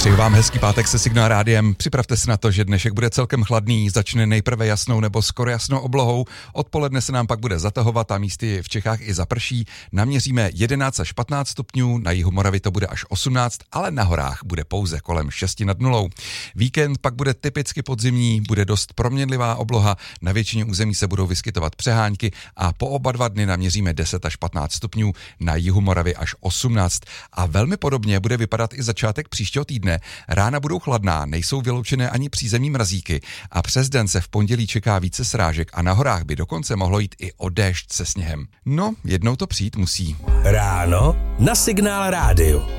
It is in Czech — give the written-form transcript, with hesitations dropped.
Přeju vám hezký pátek se Signál rádiem. Připravte se na to, že dnešek bude celkem chladný, začne nejprve jasnou nebo skoro jasnou oblohou, odpoledne se nám pak bude zatahovat a místy v Čechách i zaprší. Naměříme 11 až 15 stupňů, na jihu Moravy to bude až 18, ale na horách bude pouze kolem 6 nad nulou. Víkend pak bude typicky podzimní, bude dost proměnlivá obloha, na většině území se budou vyskytovat přehánky a po oba dva dny naměříme 10 až 15 stupňů, na jihu Moravy až 18. A velmi podobně bude vypadat i začátek příštího týdne. Rána budou chladná, nejsou vyloučené ani přízemní mrazíky a přes den se v pondělí čeká více srážek a na horách by dokonce mohlo jít i o déšť se sněhem. No, jednou to přijít musí. Ráno na Signál rádiu.